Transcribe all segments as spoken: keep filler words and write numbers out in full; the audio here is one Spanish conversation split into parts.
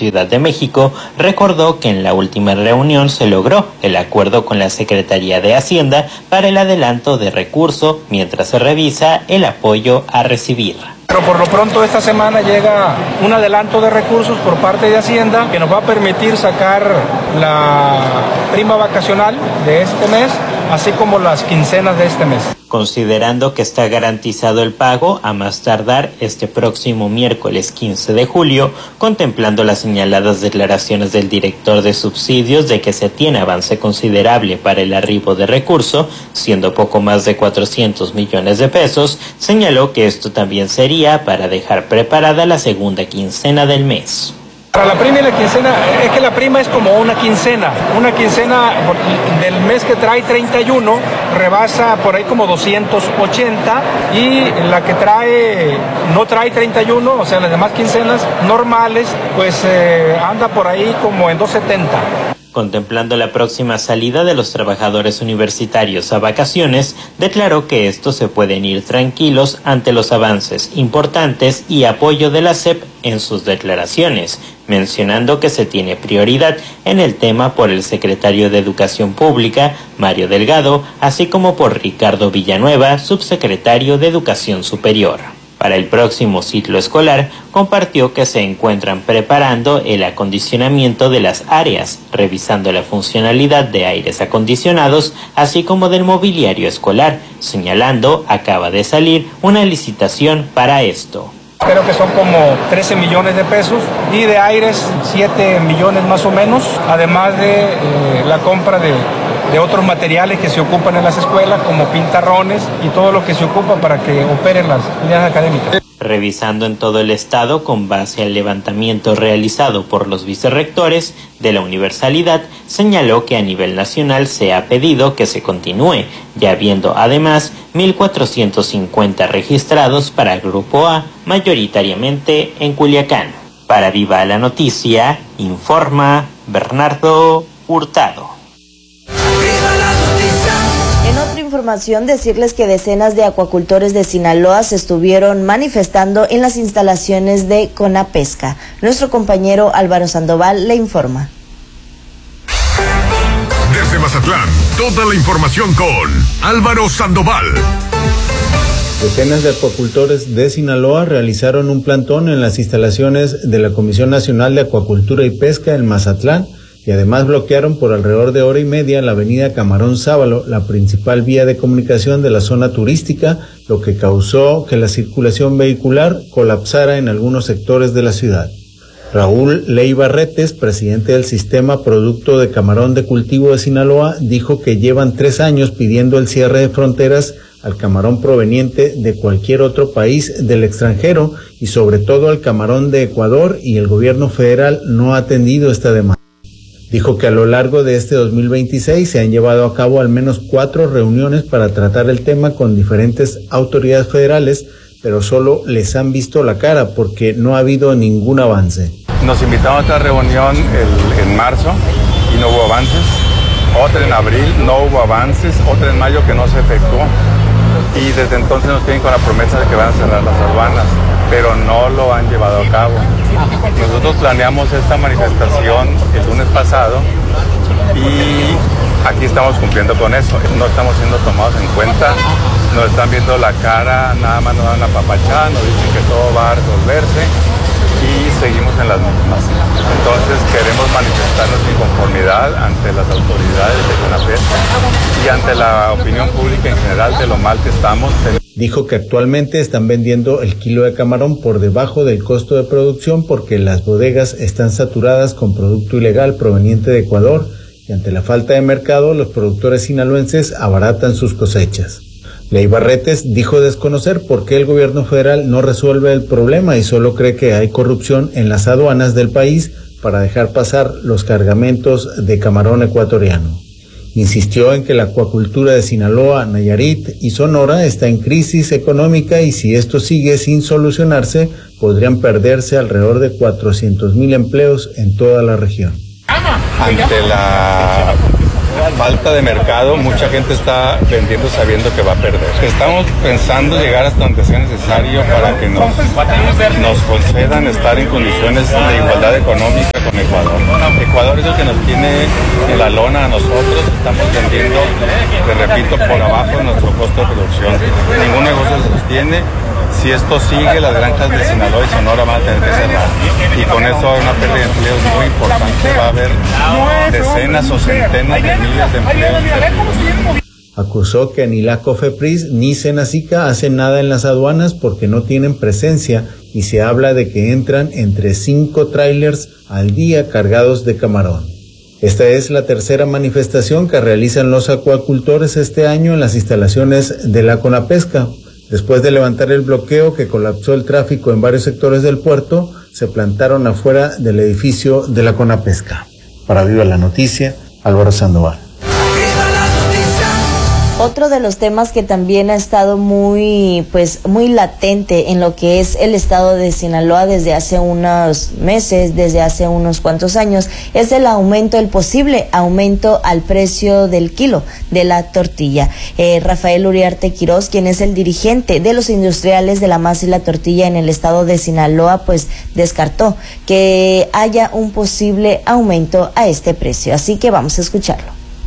Ciudad de México, recordó que en la última reunión se logró el acuerdo con la Secretaría de Hacienda para el adelanto de recurso mientras se revisa el apoyo a recibir. Pero por lo pronto esta semana llega un adelanto de recursos por parte de Hacienda que nos va a permitir sacar la prima vacacional de este mes, así como las quincenas de este mes. Considerando que está garantizado el pago a más tardar este próximo miércoles quince de julio, contemplando las señaladas declaraciones del director de subsidios de que se tiene avance considerable para el arribo de recurso, siendo poco más de cuatrocientos millones de pesos, señaló que esto también sería para dejar preparada la segunda quincena del mes. Para la prima y la quincena, es que la prima es como una quincena, una quincena del mes que trae treinta y uno, rebasa por ahí como doscientos ochenta, y la que trae, no trae treinta y uno, o sea, las demás quincenas normales, pues eh, anda por ahí como en doscientos setenta. Contemplando la próxima salida de los trabajadores universitarios a vacaciones, declaró que estos se pueden ir tranquilos ante los avances importantes y apoyo de la S E P en sus declaraciones, mencionando que se tiene prioridad en el tema por el secretario de Educación Pública, Mario Delgado, así como por Ricardo Villanueva, subsecretario de Educación Superior. Para el próximo ciclo escolar, compartió que se encuentran preparando el acondicionamiento de las áreas, revisando la funcionalidad de aires acondicionados, así como del mobiliario escolar, señalando acaba de salir una licitación para esto. Creo que son como trece millones de pesos y de aires siete millones más o menos, además de eh, la compra de, de otros materiales que se ocupan en las escuelas como pintarrones y todo lo que se ocupa para que operen las unidades académicas. Revisando en todo el estado con base al levantamiento realizado por los vicerrectores de la Universalidad, señaló que a nivel nacional se ha pedido que se continúe, ya habiendo además mil cuatrocientos cincuenta registrados para el Grupo A, mayoritariamente en Culiacán. Para Viva la Noticia, informa Bernardo Hurtado. En otra información, decirles que decenas de acuacultores de Sinaloa se estuvieron manifestando en las instalaciones de Conapesca. Nuestro compañero Álvaro Sandoval le informa. Desde Mazatlán, toda la información con Álvaro Sandoval. Decenas de acuacultores de Sinaloa realizaron un plantón en las instalaciones de la Comisión Nacional de Acuacultura y Pesca en Mazatlán, y además bloquearon por alrededor de hora y media la avenida Camarón Sábalo, la principal vía de comunicación de la zona turística, lo que causó que la circulación vehicular colapsara en algunos sectores de la ciudad. Raúl Leiva Retes, presidente del Sistema Producto de Camarón de Cultivo de Sinaloa, dijo que llevan tres años pidiendo el cierre de fronteras al camarón proveniente de cualquier otro país del extranjero y sobre todo al camarón de Ecuador, y el gobierno federal no ha atendido esta demanda. Dijo que a lo largo de este dos mil veintiséis se han llevado a cabo al menos cuatro reuniones para tratar el tema con diferentes autoridades federales, pero solo les han visto la cara porque no ha habido ningún avance. Nos invitaron a otra reunión el, en marzo y no hubo avances, otra en abril, no hubo avances, otra en mayo que no se efectuó, y desde entonces nos tienen con la promesa de que van a cerrar las aduanas, pero no lo han llevado a cabo. Nosotros planeamos esta manifestación el lunes pasado y aquí estamos cumpliendo con eso. No estamos siendo tomados en cuenta, nos están viendo la cara, nada más nos dan la papachada, nos dicen que todo va a resolverse y seguimos en las mismas. Entonces queremos manifestar nuestra inconformidad ante las autoridades de Conapesca y ante la opinión pública en general de lo mal que estamos. Dijo que actualmente están vendiendo el kilo de camarón por debajo del costo de producción porque las bodegas están saturadas con producto ilegal proveniente de Ecuador, y ante la falta de mercado los productores sinaloenses abaratan sus cosechas. Leiva Retes dijo desconocer por qué el gobierno federal no resuelve el problema y solo cree que hay corrupción en las aduanas del país para dejar pasar los cargamentos de camarón ecuatoriano. Insistió en que la acuacultura de Sinaloa, Nayarit y Sonora está en crisis económica y si esto sigue sin solucionarse, podrían perderse alrededor de cuatrocientos mil empleos en toda la región. Ante la falta de mercado, mucha gente está vendiendo sabiendo que va a perder. Estamos pensando llegar hasta donde sea necesario para que nos, nos concedan estar en condiciones de igualdad económica con Ecuador. Ecuador es el que nos tiene en la lona a nosotros, estamos vendiendo, te repito, por abajo de nuestro costo de producción. Ningún negocio se sostiene. Si esto sigue, las granjas de Sinaloa y Sonora van a tener que cerrar. Y con eso va a haber una pérdida de empleos muy importante. Va a haber decenas o centenas de miles de empleos. Acusó que ni la COFEPRIS ni Senacica hacen nada en las aduanas porque no tienen presencia y se habla de que entran entre cinco trailers al día cargados de camarón. Esta es la tercera manifestación que realizan los acuacultores este año en las instalaciones de la CONAPESCA. Después de levantar el bloqueo que colapsó el tráfico en varios sectores del puerto, se plantaron afuera del edificio de la CONAPESCA. Para Viva la Noticia, Álvaro Sandoval. Otro de los temas que también ha estado muy, pues, muy latente en lo que es el estado de Sinaloa desde hace unos meses, desde hace unos cuantos años, es el aumento, el posible aumento al precio del kilo de la tortilla. Eh, Rafael Uriarte Quiroz, quien es el dirigente de los industriales de la masa y la tortilla en el estado de Sinaloa, pues descartó que haya un posible aumento a este precio. Así que vamos a escucharlo.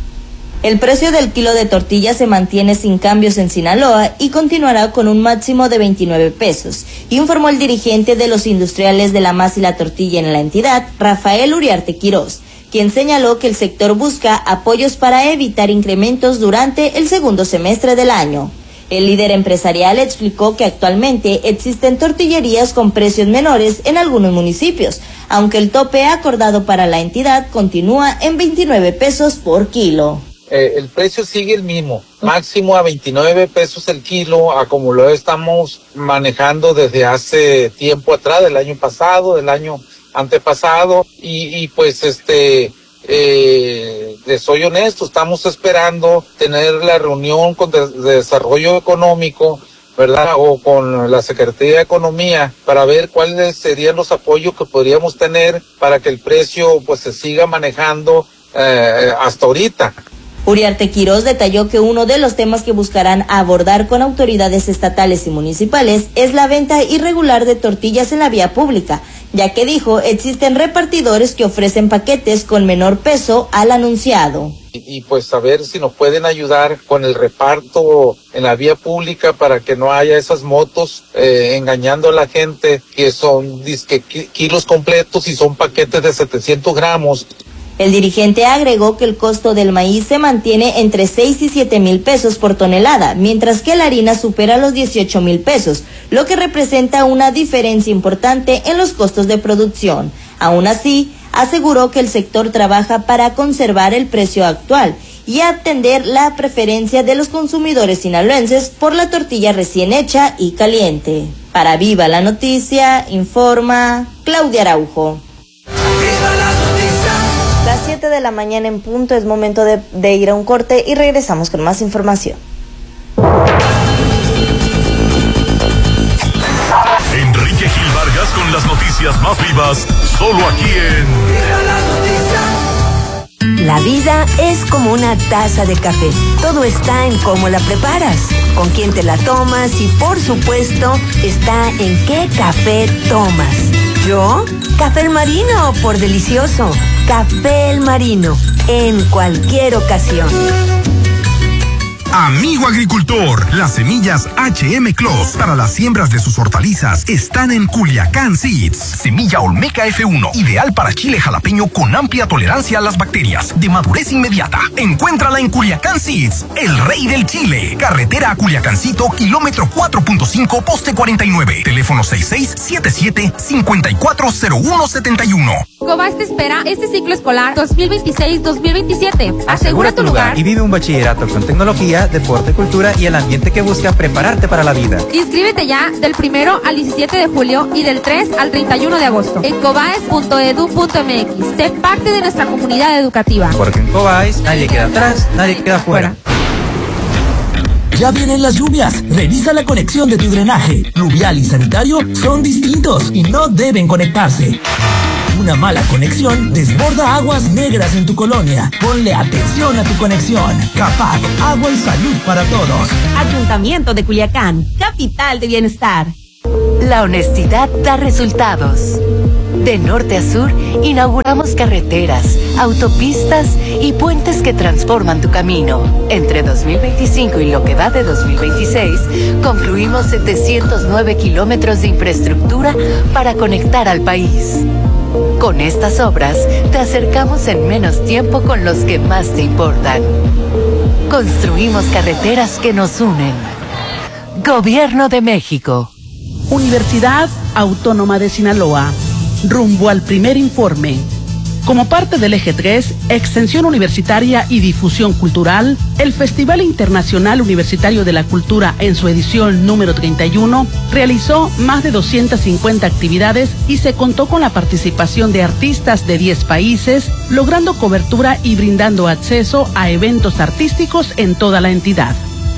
El precio del kilo de tortilla se mantiene sin cambios en Sinaloa y continuará con un máximo de veintinueve pesos, informó el dirigente de los industriales de la masa y la tortilla en la entidad, Rafael Uriarte Quiroz, quien señaló que el sector busca apoyos para evitar incrementos durante el segundo semestre del año. El líder empresarial explicó que actualmente existen tortillerías con precios menores en algunos municipios, aunque el tope acordado para la entidad continúa en veintinueve pesos por kilo. Eh, el precio sigue el mismo, máximo a veintinueve pesos el kilo, a como lo estamos manejando desde hace tiempo atrás, del año pasado, del año antepasado, y, y pues este, eh, les soy honesto, estamos esperando tener la reunión con de, de desarrollo económico, ¿verdad? O con la Secretaría de Economía para ver cuáles serían los apoyos que podríamos tener para que el precio pues se siga manejando eh, hasta ahorita. Uriarte Quiroz detalló que uno de los temas que buscarán abordar con autoridades estatales y municipales es la venta irregular de tortillas en la vía pública, ya que dijo existen repartidores que ofrecen paquetes con menor peso al anunciado. Y, y pues saber si nos pueden ayudar con el reparto en la vía pública para que no haya esas motos eh, engañando a la gente que son disque kilos completos y son paquetes de setecientos gramos. El dirigente agregó que el costo del maíz se mantiene entre seis y siete mil pesos por tonelada, mientras que la harina supera los dieciocho mil pesos, lo que representa una diferencia importante en los costos de producción. Aún así, aseguró que el sector trabaja para conservar el precio actual y atender la preferencia de los consumidores sinaloenses por la tortilla recién hecha y caliente. Para Viva la Noticia, informa Claudia Araujo. Las siete de la mañana en punto, es momento de, de ir a un corte y regresamos con más información. Enrique Gil Vargas con las noticias más vivas, solo aquí en La vida es como una taza de café. Todo está en cómo la preparas, con quién te la tomas y, por supuesto, está en qué café tomas. ¿Yo? Café El Marino, por delicioso. Café El Marino, en cualquier ocasión. Amigo agricultor, las semillas H M Clos para las siembras de sus hortalizas están en Culiacán Seeds. Semilla Olmeca F uno, ideal para chile jalapeño con amplia tolerancia a las bacterias, de madurez inmediata. Encuéntrala en Culiacán Seeds, el rey del chile. Carretera a Culiacancito, kilómetro cuatro punto cinco, poste cuarenta y nueve. Teléfono seis seis siete siete, cinco cuatro cero uno siete uno. Cobas te espera este ciclo escolar dos mil veintiséis dos mil veintisiete. Asegura tu lugar y vive un bachillerato con tecnología, deporte, cultura y el ambiente que busca prepararte para la vida. Inscríbete ya del primero al diecisiete de julio y del tres al treinta y uno de agosto en cobaes punto edu punto m x. Sé parte de nuestra comunidad educativa. Porque en Cobaes nadie queda atrás, nadie queda fuera. Ya vienen las lluvias. Revisa la conexión de tu drenaje. Pluvial y sanitario son distintos y no deben conectarse. Una mala conexión desborda aguas negras en tu colonia. Ponle atención a tu conexión. Capac, agua y salud para todos. Ayuntamiento de Culiacán, capital de bienestar. La honestidad da resultados. De norte a sur, inauguramos carreteras, autopistas y puentes que transforman tu camino. Entre dos mil veinticinco y lo que va de dos mil veintiséis, concluimos setecientos nueve kilómetros de infraestructura para conectar al país. Con estas obras, te acercamos en menos tiempo con los que más te importan. Construimos carreteras que nos unen. Gobierno de México. Universidad Autónoma de Sinaloa. Rumbo al primer informe. Como parte del Eje tres, Extensión Universitaria y Difusión Cultural, el Festival Internacional Universitario de la Cultura en su edición número treinta y uno realizó más de doscientas cincuenta actividades y se contó con la participación de artistas de diez países, logrando cobertura y brindando acceso a eventos artísticos en toda la entidad.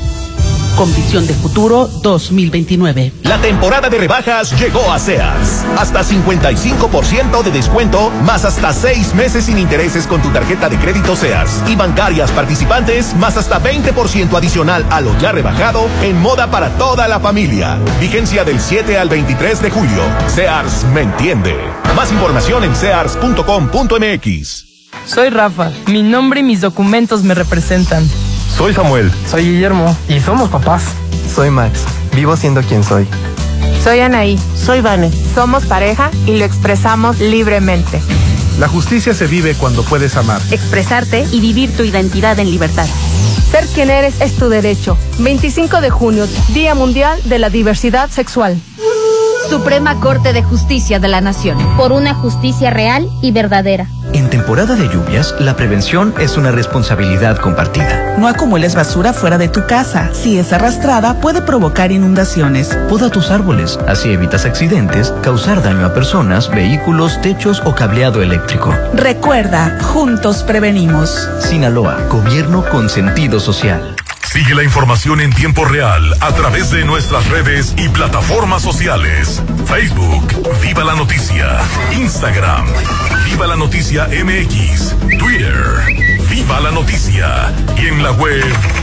Con visión de futuro dos mil veintinueve. La temporada de rebajas llegó a Sears. Hasta cincuenta y cinco por ciento de descuento, más hasta seis meses sin intereses con tu tarjeta de crédito Sears. Y bancarias participantes, más hasta veinte por ciento adicional a lo ya rebajado en moda para toda la familia. Vigencia del siete al veintitrés de julio. Sears me entiende. Más información en sears punto com punto m x. Soy Rafa. Mi nombre y mis documentos me representan. Soy Samuel. Soy Guillermo. Y somos papás. Soy Max. Vivo siendo quien soy. Soy Anaí. Soy Vane. Somos pareja y lo expresamos libremente. La justicia se vive cuando puedes amar, expresarte y vivir tu identidad en libertad. Ser quien eres es tu derecho. veinticinco de junio, Día Mundial de la Diversidad Sexual. Suprema Corte de Justicia de la Nación. Por una justicia real y verdadera. En temporada de lluvias, la prevención es una responsabilidad compartida. No acumules basura fuera de tu casa. Si es arrastrada, puede provocar inundaciones. Poda tus árboles, así evitas accidentes, causar daño a personas, vehículos, techos o cableado eléctrico. Recuerda, juntos prevenimos. Sinaloa, gobierno con sentido social. Sigue la información en tiempo real a través de nuestras redes y plataformas sociales. Facebook, Viva la Noticia. Instagram, Viva la Noticia M X. Twitter, Viva la Noticia. Y en la web,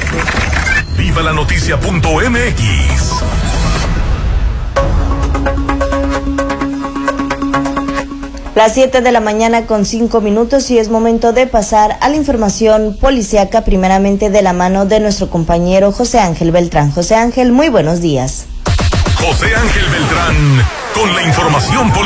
viva la noticia punto m x. Las siete de la mañana con cinco minutos y es momento de pasar a la información policiaca, primeramente de la mano de nuestro compañero José Ángel Beltrán. José Ángel, muy buenos días. José Ángel Beltrán con la información policiaca.